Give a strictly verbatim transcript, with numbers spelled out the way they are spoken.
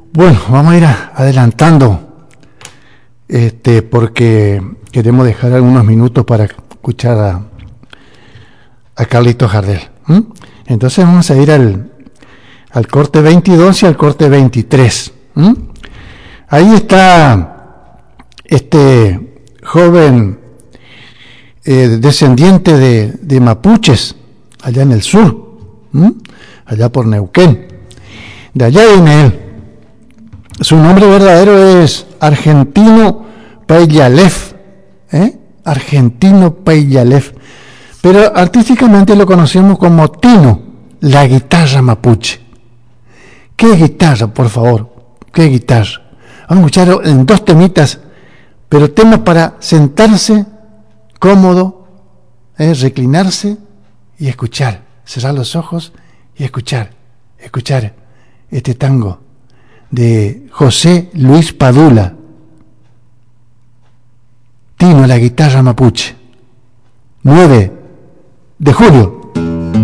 Bueno, vamos a ir a- adelantando, este, porque queremos dejar algunos minutos para escuchar a, a Carlitos Gardel. ¿m? Entonces vamos a ir al, al corte veintidós y al corte veintitrés. ¿m? Ahí está este joven eh, descendiente de, de mapuches, allá en el sur, ¿m? allá por Neuquén. De allá viene él. Su nombre verdadero es Argentino Peyalef, ¿eh? Argentino Peyalef, pero artísticamente lo conocemos como Tino, la guitarra mapuche. ¿Qué guitarra, por favor? ¿Qué guitarra? Vamos a escuchar en dos temitas, pero temas para sentarse cómodo, ¿eh? reclinarse y escuchar, cerrar los ojos y escuchar, escuchar este tango de José Luis Padula, Tino, la guitarra mapuche, nueve de julio.